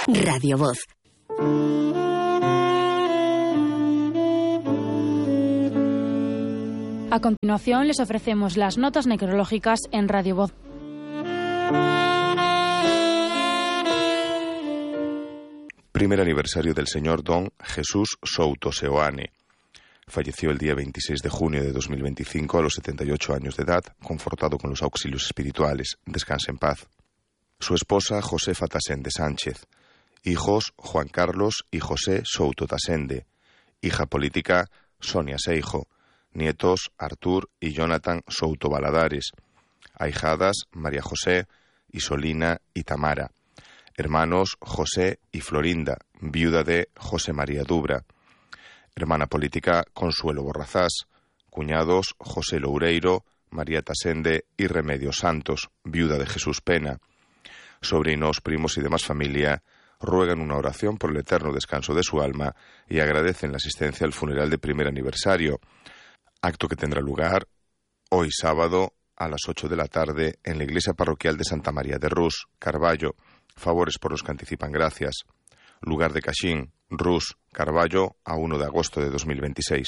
Radio Voz. A continuación les ofrecemos las notas necrológicas en Radio Voz. Primer aniversario del señor Don Jesús Souto Seoane. Falleció el día 26 de junio de 2025 a los 78 años de edad, confortado con los auxilios espirituales. Descanse en paz. Su esposa Josefa Tasende Sánchez. Hijos Juan Carlos y José Souto Tasende. Hija política Sonia Seijo. Nietos Artur y Jonathan Souto Valadares. Ahijadas María José, Isolina y Tamara. Hermanos José y Florinda, viuda de José María Dubra. Hermana política Consuelo Borrazás. Cuñados José Loureiro, María Tasende y Remedios Santos, viuda de Jesús Pena. Sobrinos, primos y demás familia ruegan una oración por el eterno descanso de su alma y agradecen la asistencia al funeral de primer aniversario, acto que tendrá lugar hoy sábado a las 8 de la tarde en la iglesia parroquial de Santa María de Rus, Carballo. Favores por los que anticipan gracias. Lugar de Caxín, Rus, Carballo, a 1 de agosto de 2026.